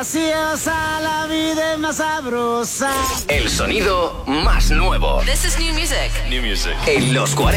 graciosa, la vida es más sabrosa. El sonido más nuevo. This is new music. En los 40.